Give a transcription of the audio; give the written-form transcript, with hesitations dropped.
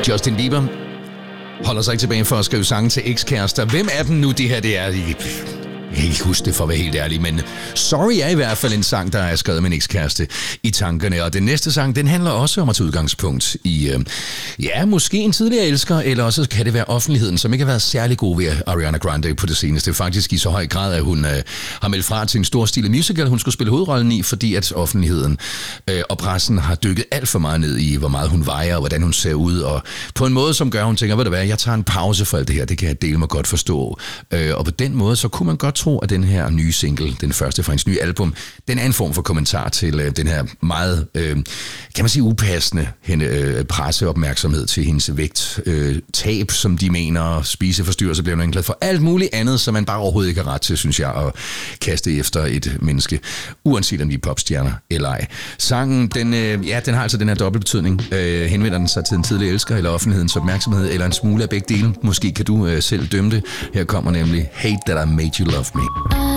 Justin Bieber holder sig ikke tilbage for at skrive sange til ekskærester. Hvem er den nu, det her det er? Jeg kan ikke huske det, for at være helt ærlig, men Sorry er i hvert fald en sang, der er skrevet med en ekskæreste i tankerne. Og den næste sang, den handler også om at tage udgangspunkt i, måske en tidligere elsker, eller også kan det være offentligheden, som ikke har været særlig god ved Ariana Grande på det seneste. Faktisk i så høj grad, at hun har meldt fra til en stor stil musical, hun skulle spille hovedrollen i, fordi at offentligheden og pressen har dykket alt for meget ned i, hvor meget hun vejer, og hvordan hun ser ud, og på en måde, som gør, at hun tænker, ved du hvad, jeg tager en pause for alt det her, det kan jeg dele mig godt forstå. Og på den måde, så kunne man godt tro, at den her nye single, den første fra hendes nye album, den er en form for kommentar til den her meget, kan man sige, upassende presseopmærksomhed til hendes vægt, tab, som de mener, spiseforstyrrelser, bliver man glad for alt muligt andet, som man bare overhovedet ikke har ret til, synes jeg, at kaste efter et menneske, uanset om de er popstjerner eller ej. Sangen, den har altså den her dobbeltbetydning. Henvender den sig til en tidlig elsker, eller offentlighedens opmærksomhed, eller en smule af begge dele. Måske kan du selv dømme det. Her kommer nemlig Hate That I Made You Love Me.